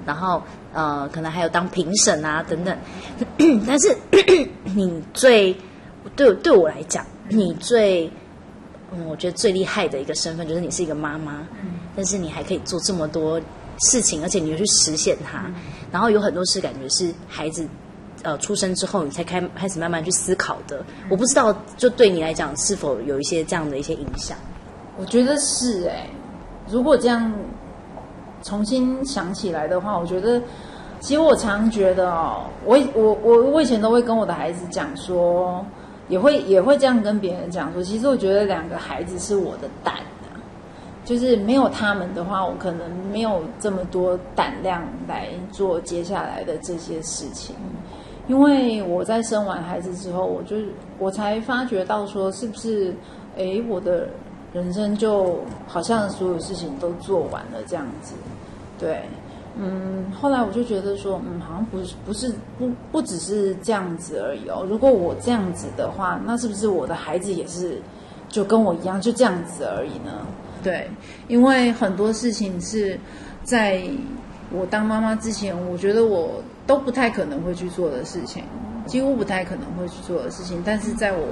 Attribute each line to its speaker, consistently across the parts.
Speaker 1: 然后可能还有当评审啊等等。但是你对我来讲，你最我觉得最厉害的一个身份就是你是一个妈妈，但是你还可以做这么多事情，而且你又去实现它，然后有很多事感觉是孩子出生之后你才开始慢慢去思考的。我不知道就对你来讲是否有一些这样的一些影响。
Speaker 2: 我觉得是如果这样重新想起来的话，我觉得其实我常觉得我以前都会跟我的孩子讲说，也会这样跟别人讲说，其实我觉得2个孩子是我的胆就是没有他们的话，我可能没有这么多胆量来做接下来的这些事情。因为我在生完孩子之后，我才发觉到说，是不是我的人生就好像所有事情都做完了这样子。对，后来我就觉得说，好像不只是这样子而已哦。如果我这样子的话，那是不是我的孩子也是就跟我一样就这样子而已呢？对，因为很多事情是在我当妈妈之前，我觉得我都不太可能会去做的事情，几乎不太可能会去做的事情。但是在我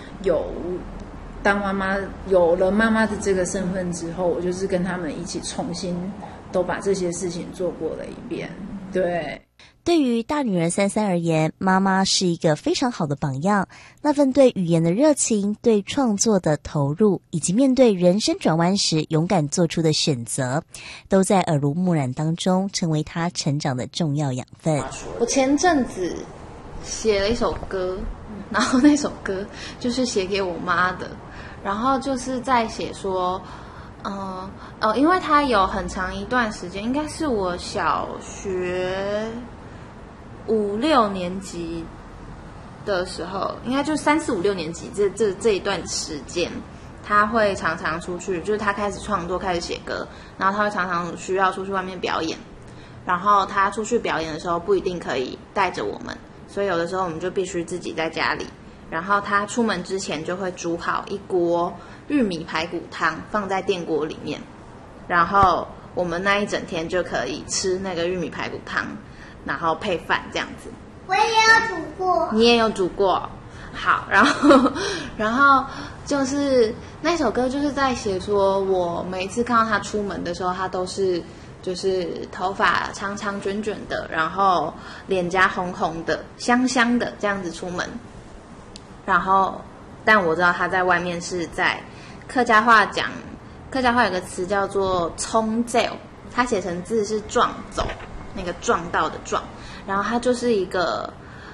Speaker 2: 当妈妈有了妈妈的这个身份之后，我就是跟他们一起重新都把这些事情做过了一遍。对，
Speaker 3: 对于大女儿33而言，妈妈是一个非常好的榜样。那份对语言的热情，对创作的投入，以及面对人生转弯时勇敢做出的选择，都在耳濡目染当中成为她成长的重要养分。
Speaker 4: 我前阵子写了一首歌，然后那首歌就是写给我妈的，然后就是在写说因为它有很长一段时间，应该是我小学5、6年级的时候，应该就3、4、5、6年级这一段时间，他会常常出去，就是他开始创作，开始写歌，然后他会常常需要出去外面表演，然后他出去表演的时候不一定可以带着我们，所以有的时候我们就必须自己在家里，然后他出门之前就会煮好一锅玉米排骨汤放在电锅里面，然后我们那一整天就可以吃那个玉米排骨汤，然后配饭这样子。
Speaker 5: 我也有煮过。
Speaker 4: 你也有煮过？好，然后就是那首歌就是在写说，我每一次看到他出门的时候，他都是就是头发长长卷卷的，然后脸颊红红的，香香的这样子出门。然后，但我知道他在外面是在客家话有个词叫做冲走，他写成字是撞走，那个撞到的撞，然后他就是一个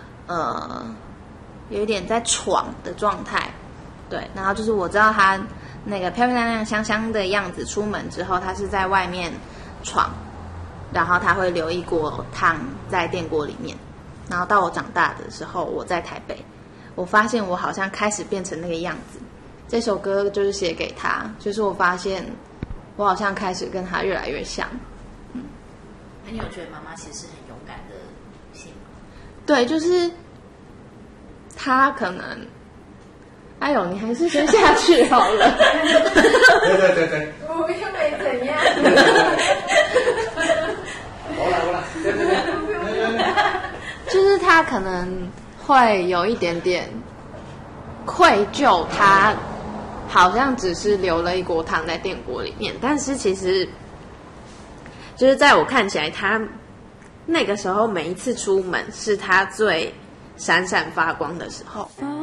Speaker 4: 有一点在闯的状态，对，然后就是我知道他那个漂漂亮亮香香的样子出门之后，他是在外面闯，然后他会留一锅汤在电锅里面，然后到我长大的时候，我在台北，我发现我好像开始变成那个样子。这首歌就是写给他，就是我发现我好像开始跟他越来越像。
Speaker 1: 那你有觉得妈妈其实是很勇敢的女性吗？
Speaker 4: 对，就是他可能，哎呦，你还是先下去好了。
Speaker 5: 对，我又没怎样。
Speaker 4: 就是他可能会有一点点愧疚，他好像只是留了一锅汤在电锅里面，但是其实就是在我看起来，他那个时候每一次出门是他最闪闪发光的时候。